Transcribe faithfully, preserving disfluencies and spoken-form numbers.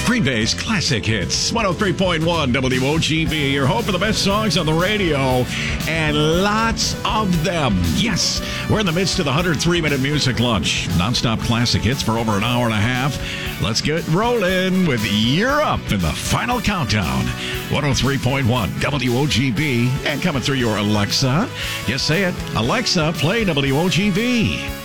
Green Bay's classic hits. one oh three point one W O G B. Your home for the best songs on the radio. And lots of them. Yes, we're in the midst of the one hundred three minute music lunch. Non-stop classic hits for over an hour and a half. Let's get rolling with Europe in the final countdown. one oh three point one W O G B. And coming through your Alexa. Just say it. Alexa, play W O G B.